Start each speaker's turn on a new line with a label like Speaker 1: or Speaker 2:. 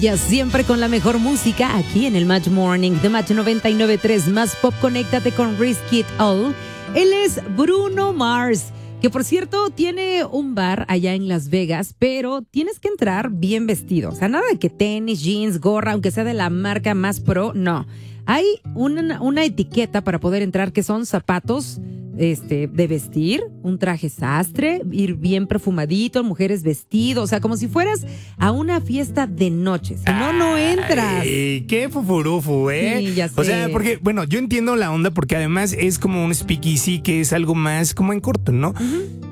Speaker 1: Ya siempre con la mejor música aquí en el Match Morning de Match 99.3 Más Pop. Conéctate con Risk It All. Él es Bruno Mars, que por cierto tiene un bar allá en Las Vegas, pero tienes que entrar bien vestido. O sea, nada de que tenis, jeans, gorra, aunque sea de la marca más pro, no. Hay una etiqueta para poder entrar que son zapatos de vestir, un traje sastre, ir bien perfumadito, mujeres vestidos, o sea, como si fueras a una fiesta de noche. Si no, no entras.
Speaker 2: Ay, qué fufurufu, ¿eh?
Speaker 1: Sí, ya sé.
Speaker 2: O sea, porque, bueno, yo entiendo la onda porque además es como un speakeasy que es algo más como en corto, ¿no?